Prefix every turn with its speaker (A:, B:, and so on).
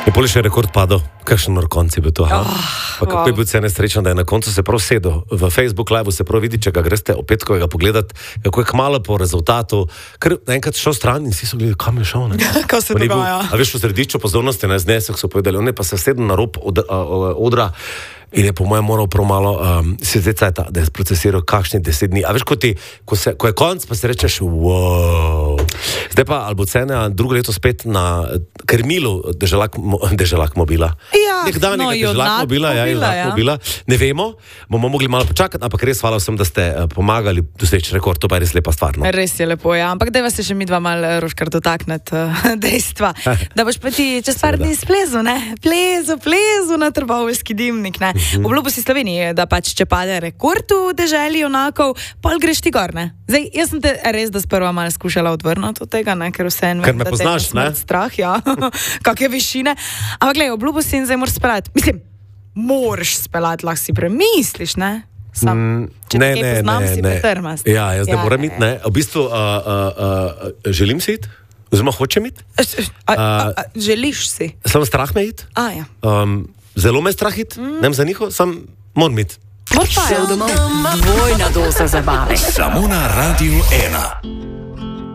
A: Je poli še rekord padel, kakšen nor konc je bil to, kako je bil cene srečen, da je na koncu se prav sedel, v Facebook live se prav vidi, če ga greste o petkovega pogledat, kako je kmalo po rezultatu, ker enkrat šel stran in vsi so gledali, kam je šel, ne?
B: Kaj se dogaja?
A: A veš, v središču pozornosti na znesek so povedali, on je pa se sedel na rob odra in je po mojem moral prav malo se zdaj da je procesiral kakšni 10 dni. A veš, ko je konc, pa se rečeš, wow. Zdaj pa Albocene, drugo leto spet na krmilu deželak mobila.
B: Ja,
A: nekdanjega deželak mobila. Ne vemo, bomo mogli malo počakati, ampak res hvala vsem, da ste pomagali doseči rekord, to pa je res lepa stvar. No?
B: Res je lepo, ja. Ampak dajva se še mi dva malo, Roškar, dotakniti dejstva, da boš pa ti čez par dni splezu, ne? Plezu na Trboveljski dimnik, ne? Obljubil si Sloveniji, da pač če pade rekord v deželi junakov, pol greš ti gor, ne? Zdaj, jaz sem te res da sprva malo skušala odvrniti od tega, ne? Ker vse
A: ker me poznaš, ne?
B: Strah, ja. Kakve višine. Ampak glej, obljubil si in zdaj moraš speljati. Mislim, moraš speljati, lahko si premisliš, ne? Če te kaj poznam, si pretrmast.
A: Ja, jaz ne moram iti, ne? V bistvu, želim si iti? Oziroma hočem iti?
B: Želiš si?
A: Samo strah me iti?
B: Ja.
A: Zelo me strah iti, nem za njiho, sam moram iti.
C: Šel domov, dvojna doza zabave. Samo na Radio 1.